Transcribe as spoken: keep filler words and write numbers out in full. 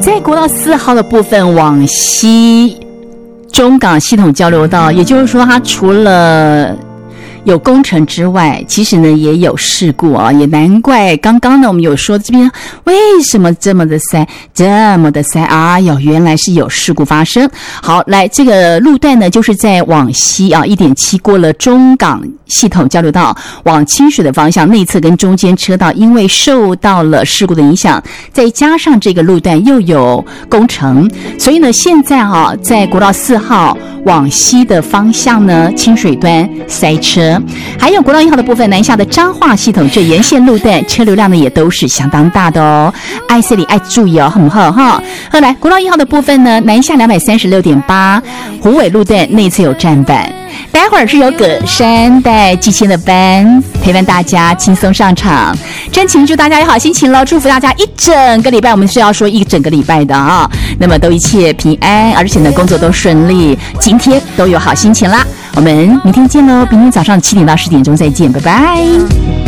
在国道四号的部分往西中港系统交流道，也就是说它除了有工程之外，其实呢也有事故啊，也难怪刚刚呢我们有说这边为什么这么的塞，这么的塞啊哟，原来是有事故发生。好，来这个路段呢就是在往西啊 一点七 过了中港系统交流道往清水的方向，内侧跟中间车道因为受到了事故的影响，再加上这个路段又有工程，所以呢现在啊在国道四号往西的方向呢清水端塞车，还有国道一号的部分南下的彰化系统这沿线路段车流量呢也都是相当大的哦，爱这里爱注意哦，很好哈。后来国道一号的部分呢南下 两百三十六点八 虎尾路段内侧有站板，待会儿是由葛山带季签的班陪伴大家轻松上场，真情祝大家有好心情咯，祝福大家一整个礼拜，我们是要说一整个礼拜的啊，那么都一切平安，而且呢工作都顺利，今天都有好心情啦。我们明天见咯，明天早上七点到十点钟再见，拜拜。